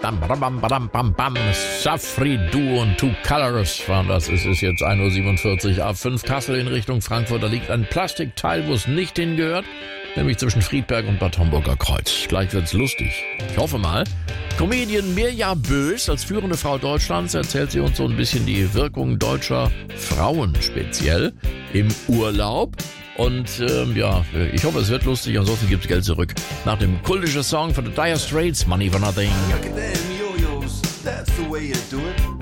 Bam, bam, bam, bam, bam. Safri Duo und Two Colors waren das. Es ist jetzt 1:47 Uhr. A5 Kassel in Richtung Frankfurt. Da liegt ein Plastikteil, wo es nicht hingehört. Nämlich zwischen Friedberg und Bad Homburger Kreuz. Gleich wird's lustig. Ich hoffe mal. Comedian Mirja Bös, als führende Frau Deutschlands, erzählt sie uns so ein bisschen die Wirkung deutscher Frauen speziell im Urlaub. Und ich hoffe, es wird lustig. Ansonsten gibt's Geld zurück. Nach dem kultischen Song von The Dire Straits, Money for Nothing. Look at them yo-yos, that's the way you do it.